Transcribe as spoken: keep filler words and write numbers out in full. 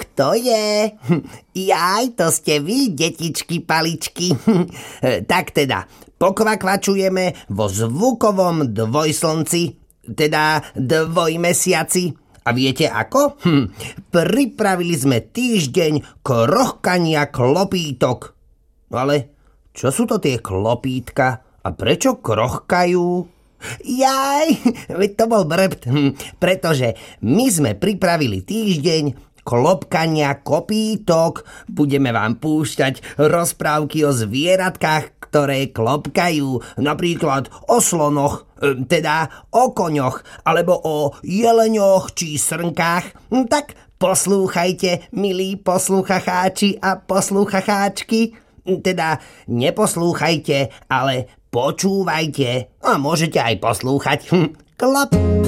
to je. Jaj, to ste vy, detičky paličky. Tak teda, pokvakvačujeme vo zvukovom dvojslnci, teda dvojmesiaci. A viete ako? Hm, pripravili sme týždeň krochkania klopítok. Ale čo sú to tie klopítka a prečo krochkajú? Jaj, veď to bol brbt, hm, pretože my sme pripravili týždeň klopkania kopítok. Budeme vám púšťať rozprávky o zvieratkách, ktoré klopkajú, napríklad o slonoch, teda o koňoch, alebo o jeleňoch či srnkách. Tak poslúchajte, milí posluchacháči a posluchacháčky. Teda neposlúchajte, ale počúvajte. A môžete aj poslúchať. Klop.